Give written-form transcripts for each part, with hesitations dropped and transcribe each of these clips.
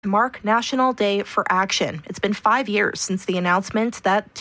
to mark National Day for Action. It's been 5 years since the announcement that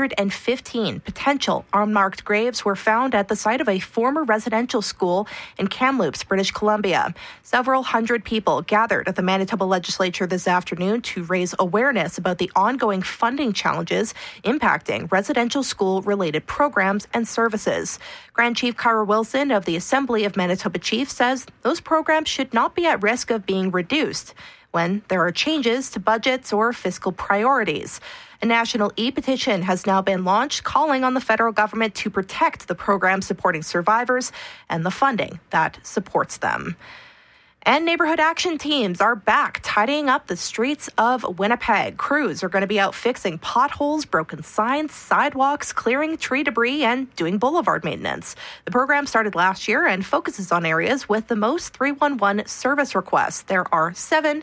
215 potential unmarked graves were found at the site of a former residential school in Kamloops, British Columbia. Several hundred people gathered at the Manitoba Legislature this afternoon to raise awareness about the ongoing funding challenges impacting residential school-related programs and services. Grand Chief Kyra Wilson of the Assembly of Manitoba Chiefs says those programs should not be at risk of being reduced when there are changes to budgets or fiscal priorities. A national e-petition has now been launched calling on the federal government to protect the program supporting survivors and the funding that supports them. And neighborhood action teams are back tidying up the streets of Winnipeg. Crews are going to be out fixing potholes, broken signs, sidewalks, clearing tree debris, and doing boulevard maintenance. The program started last year and focuses on areas with the most 311 service requests. There are 5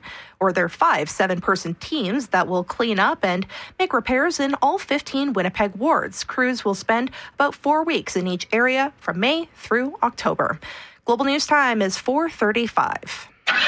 7-person teams that will clean up and make repairs in all 15 Winnipeg wards. Crews will spend about 4 weeks in each area from May through October. Global News Time is 4:35.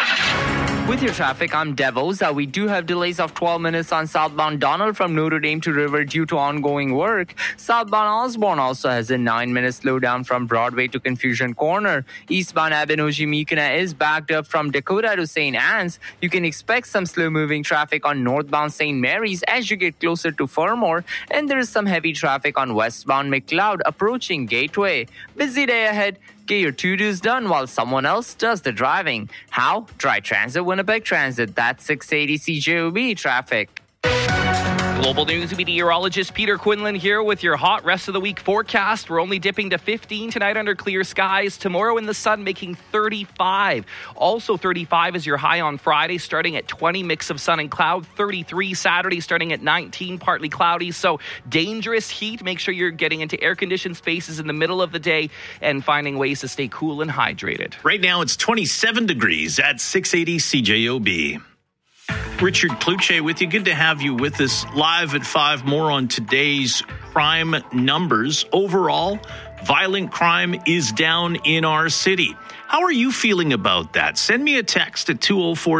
With your traffic, I'm Devos. We do have delays of 12 minutes on southbound Donald from Notre Dame to River due to ongoing work. Southbound Osborne also has a 9-minute slowdown from Broadway to Confusion Corner. Eastbound Abenoji-Mikana is backed up from Dakota to St. Anne's. You can expect some slow-moving traffic on northbound St. Mary's as you get closer to Fermor. And there is some heavy traffic on westbound McLeod approaching Gateway. Busy day ahead. Get your to-dos done while someone else does the driving. How? Try Transit Winnipeg Transit. That's 680 CJOB traffic. Global News meteorologist Peter Quinlan here with your hot rest of the week forecast. We're only dipping to 15 tonight under clear skies. Tomorrow in the sun making 35. Also 35 is your high on Friday, starting at 20, mix of sun and cloud. 33 Saturday, starting at 19, partly cloudy. So dangerous heat. Make sure you're getting into air-conditioned spaces in the middle of the day and finding ways to stay cool and hydrated. Right now it's 27 degrees at 680 CJOB. Richard Kluche with you. Good to have you with us live at 5. More on today's crime numbers. Overall, violent crime is down in our city. How are you feeling about that? Send me a text at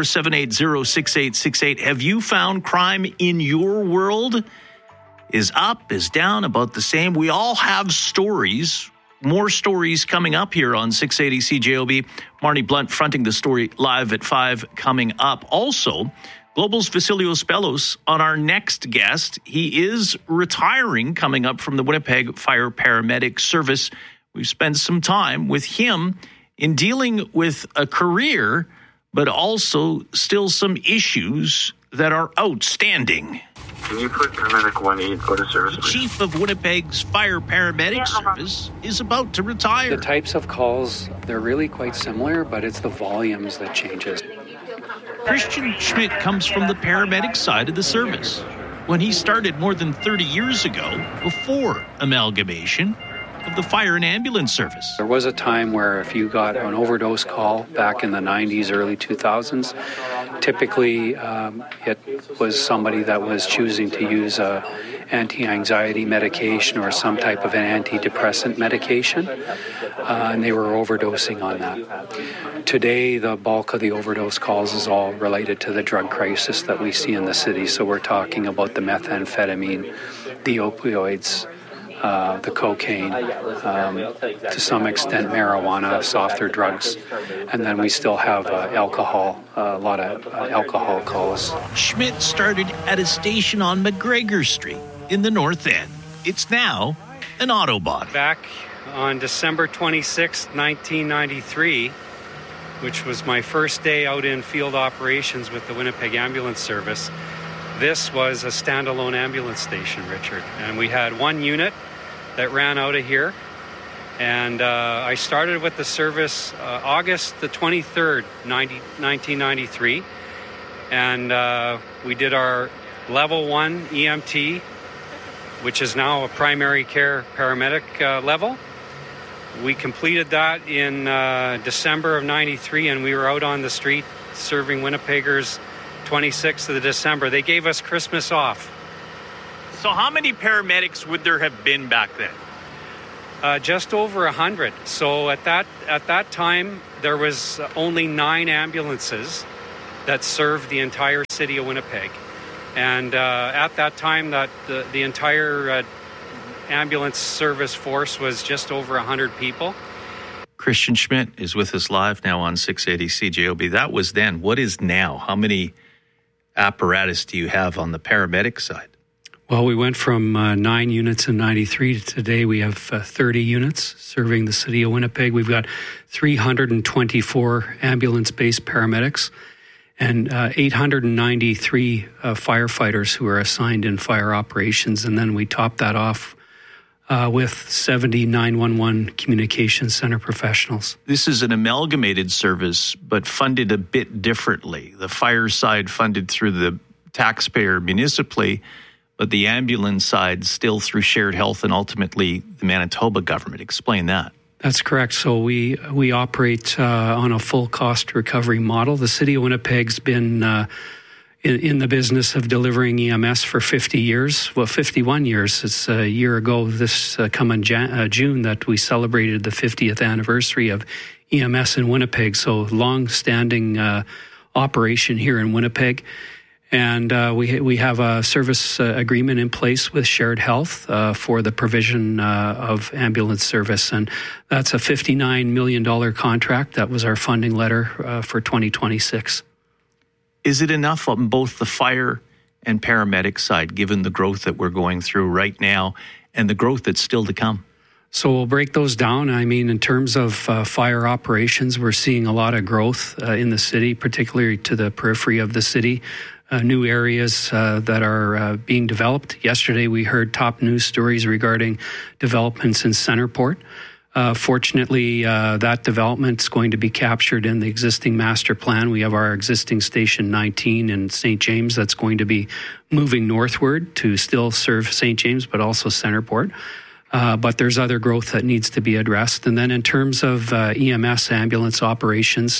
204-780-6868. Have you found crime in your world is up, is down, about the same? We all have stories. More stories coming up here on 680 CJOB. Marnie Blunt fronting the story live at 5 coming up. Also, Global's Vasilios Bellos on our next guest. He is retiring coming up from the Winnipeg Fire Paramedic Service. We've spent some time with him in dealing with a career, but also still some issues that are outstanding. Can you put paramedic 1-8 go to service? The chief of Winnipeg's Fire Paramedic Service is about to retire. The types of calls, they're really quite similar, but it's the volumes that changes. Christian Schmidt comes from the paramedic side of the service. When he started more than 30 years ago, before amalgamation of the fire and ambulance service. There was a time where if you got an overdose call back in the 90s, early 2000s, typically it was somebody that was choosing to use a anti-anxiety medication or some type of an antidepressant medication, and they were overdosing on that. Today, the bulk of the overdose calls is all related to the drug crisis that we see in the city. So we're talking about the methamphetamine, the opioids, the cocaine, to some extent marijuana, softer drugs, and then we still have alcohol, a lot of alcohol calls. Schmidt started at a station on McGregor Street in the North End. It's now an Autobot. Back on December 26, 1993, which was my first day out in field operations with the Winnipeg Ambulance Service, this was a standalone ambulance station, Richard, and we had one unit that ran out of here, and I started with the service August the 23rd, 1993, and we did our level 1 EMT, which is now a primary care paramedic level. We completed that in December of 93, and we were out on the street serving Winnipeggers 26th of December. They gave us Christmas off. So how many paramedics would there have been back then? Just over 100. So at that time, there was only 9 ambulances that served the entire city of Winnipeg. And at that time, that the entire ambulance service force was just over 100 people. Christian Schmidt is with us live now on 680 CJOB. That was then. What is now? How many apparatus do you have on the paramedic side? Well, we went from 9 units in 93 to today we have 30 units serving the city of Winnipeg. We've got 324 ambulance-based paramedics and 893 firefighters who are assigned in fire operations. And then we top that off with 70 911 communication center professionals. This is an amalgamated service, but funded a bit differently. The fire side funded through the taxpayer municipally, but the ambulance side still through Shared Health and ultimately the Manitoba government. Explain that. That's correct. So we operate on a full cost recovery model. The city of Winnipeg's been in the business of delivering EMS for 50 years. Well, 51 years. It's a year ago this coming June that we celebrated the 50th anniversary of EMS in Winnipeg. So long-standing operation here in Winnipeg. And we have a service agreement in place with Shared Health for the provision of ambulance service. And that's a $59 million contract. That was our funding letter for 2026. Is it enough on both the fire and paramedic side, given the growth that we're going through right now and the growth that's still to come? So we'll break those down. I mean, in terms of fire operations, we're seeing a lot of growth in the city, particularly to the periphery of the city. New areas that are being developed. Yesterday, we heard top news stories regarding developments in Centerport. Fortunately, that development is going to be captured in the existing master plan. We have our existing Station 19 in St. James that's going to be moving northward to still serve St. James, but also Centerport. But there's other growth that needs to be addressed. And then in terms of EMS ambulance operations,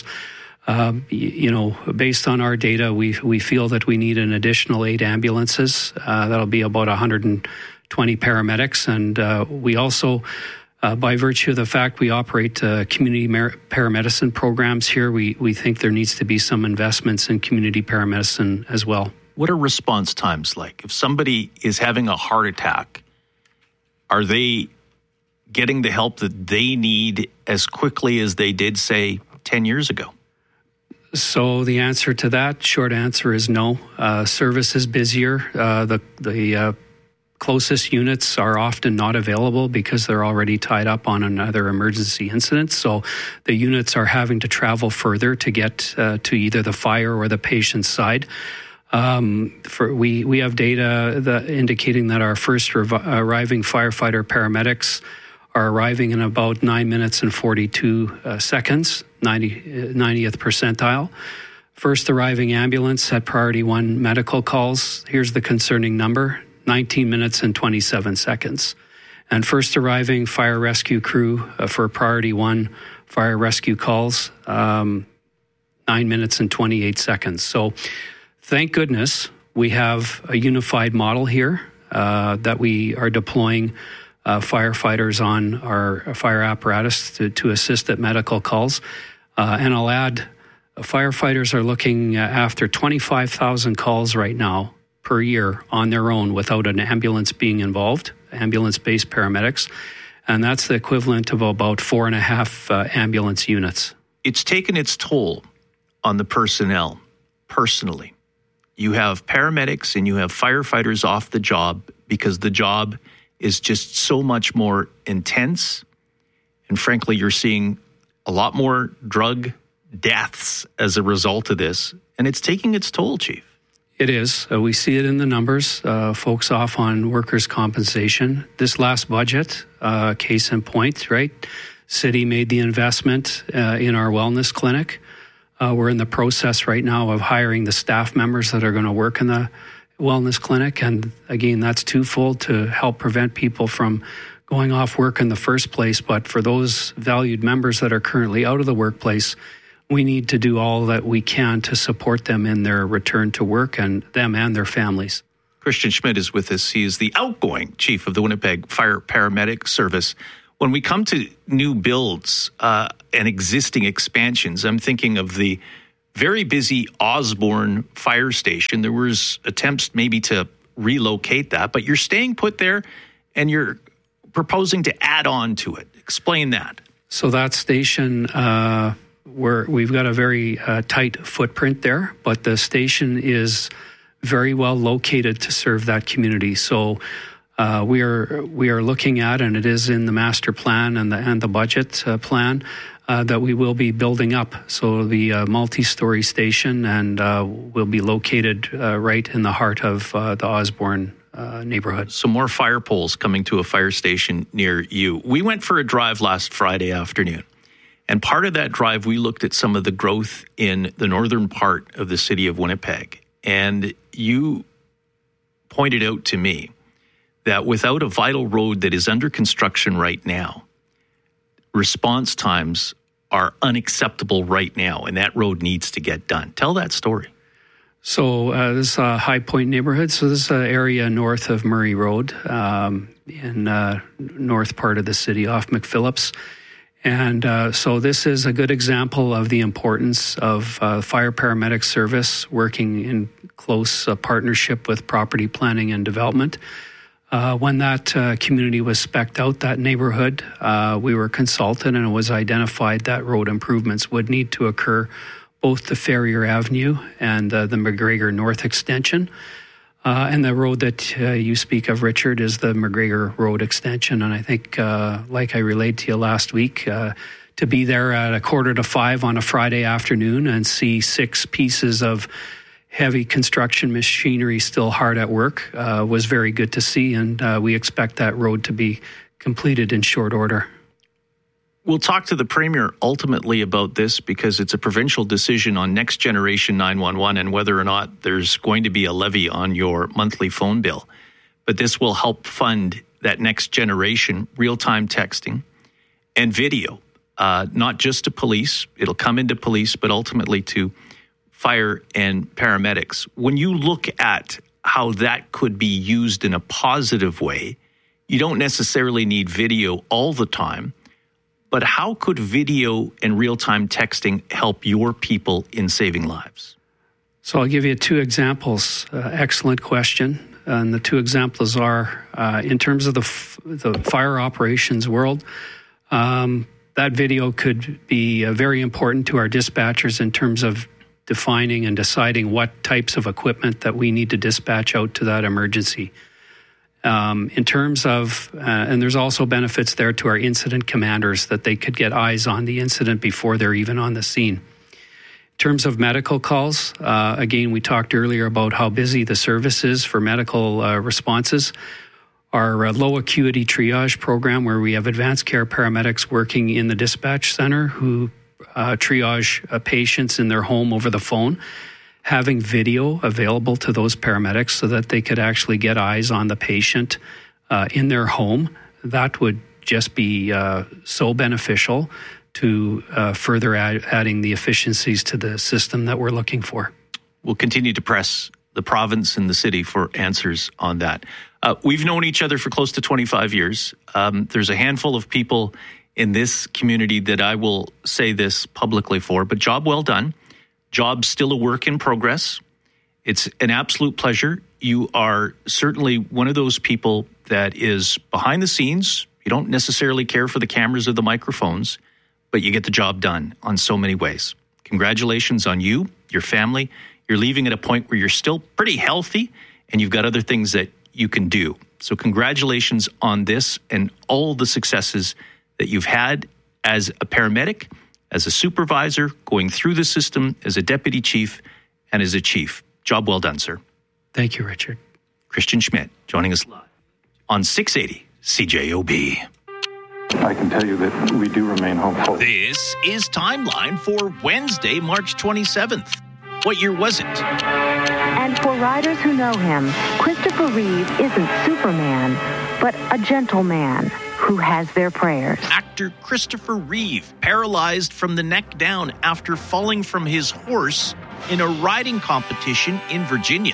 based on our data, we feel that we need an additional 8 ambulances. That'll be about 120 paramedics. And we also, by virtue of the fact we operate community paramedicine programs here, we think there needs to be some investments in community paramedicine as well. What are response times like? If somebody is having a heart attack, are they getting the help that they need as quickly as they did, say, 10 years ago? So the answer to that, short answer is no. Service is busier. The closest units are often not available because they're already tied up on another emergency incident. So the units are having to travel further to get to either the fire or the patient's side. We have data indicating that our first arriving firefighter paramedics are arriving in about 9 minutes and 42 seconds, 90th percentile. First arriving ambulance at Priority 1 medical calls, here's the concerning number, 19 minutes and 27 seconds. And first arriving fire rescue crew for Priority 1 fire rescue calls, 9 minutes and 28 seconds. So thank goodness we have a unified model here that we are deploying firefighters on our fire apparatus to assist at medical calls. And I'll add, firefighters are looking after 25,000 calls right now per year on their own without an ambulance being involved, ambulance-based paramedics. And that's the equivalent of about 4.5 ambulance units. It's taken its toll on the personnel personally. You have paramedics and you have firefighters off the job because the job is just so much more intense. And frankly, you're seeing a lot more drug deaths as a result of this. And it's taking its toll, Chief. It is. We see it in the numbers. Folks off on workers' compensation. This last budget, case in point, right? City made the investment in our wellness clinic. We're in the process right now of hiring the staff members that are going to work in the wellness clinic. And again, that's twofold to help prevent people from going off work in the first place. But for those valued members that are currently out of the workplace, we need to do all that we can to support them in their return to work and them and their families. Christian Schmidt is with us. He is the outgoing chief of the Winnipeg Fire Paramedic Service. When we come to new builds and existing expansions, I'm thinking of the very busy Osborne Fire Station. There was attempts maybe to relocate that, but you're staying put there and you're proposing to add on to it. Explain that. So that station, we've got a very tight footprint there, but the station is very well located to serve that community. So we are looking at, and it is in the master plan and the budget plan, that we will be building up. So the multi-story station and will be located right in the heart of the Osborne neighborhood. So more fire poles coming to a fire station near you. We went for a drive last Friday afternoon. And part of that drive, we looked at some of the growth in the northern part of the city of Winnipeg. And you pointed out to me that without a vital road that is under construction right now, response times are unacceptable right now, and that road needs to get done. Tell that story. So this is a High Point neighborhood. So this is an area north of Murray Road in north part of the city off McPhillips. And so this is a good example of the importance of fire paramedic service working in close partnership with property planning and development. When that community was spec'd out, that neighborhood, we were consulted and it was identified that road improvements would need to occur both to Ferrier Avenue and the McGregor North Extension. And the road that you speak of, Richard, is the McGregor Road Extension. And I think, like I relayed to you last week, to be there at 4:45 on a Friday afternoon and see 6 pieces of heavy construction machinery still hard at work was very good to see, and we expect that road to be completed in short order. We'll talk to the Premier ultimately about this because it's a provincial decision on Next Generation 911 and whether or not there's going to be a levy on your monthly phone bill. But this will help fund that next generation real-time texting and video, not just to police. It'll come into police, but ultimately to fire and paramedics. When you look at how that could be used in a positive way, you don't necessarily need video all the time, but how could video and real-time texting help your people in saving lives? So I'll give you 2 examples. Excellent question. And the 2 examples are, in terms of the fire operations world, that video could be very important to our dispatchers in terms of defining and deciding what types of equipment that we need to dispatch out to that emergency. In terms of, and there's also benefits there to our incident commanders that they could get eyes on the incident before they're even on the scene. In terms of medical calls, again, we talked earlier about how busy the service is for medical responses. Our low acuity triage program, where we have advanced care paramedics working in the dispatch center who triage patients in their home over the phone, having video available to those paramedics so that they could actually get eyes on the patient in their home. That would just be so beneficial to further adding the efficiencies to the system that we're looking for. We'll continue to press the province and the city for answers on that. We've known each other for close to 25 years. There's a handful of people in this community that I will say this publicly for, but job well done. Job still a work in progress. It's an absolute pleasure. You are certainly one of those people that is behind the scenes. You don't necessarily care for the cameras or the microphones, but you get the job done on so many ways. Congratulations on you, your family. You're leaving at a point where you're still pretty healthy and you've got other things that you can do. So congratulations on this and all the successes that you've had as a paramedic, as a supervisor, going through the system, as a deputy chief, and as a chief. Job well done, sir. Thank you, Richard. Christian Schmidt joining us live on 680 CJOB. I can tell you that we do remain hopeful. This is Timeline for Wednesday, March 27th. What year was it? And for riders who know him, Christopher Reeve isn't Superman, but a gentleman who has their prayers. Actor Christopher Reeve, paralyzed from the neck down after falling from his horse in a riding competition in Virginia.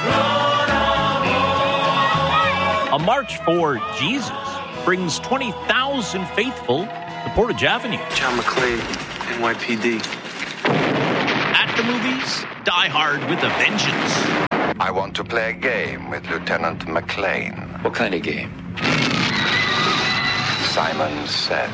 A March for Jesus brings 20,000 faithful to Portage Avenue. John McClade, NYPD. At the movies? Die Hard with a Vengeance. I want to play a game with Lieutenant McLean. What kind of game? Simon Says.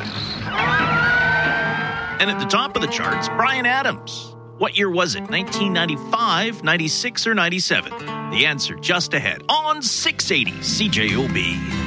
And at the top of the charts, Bryan Adams. What year was it? 1995, 96, or 97? The answer just ahead on 680 CJOB.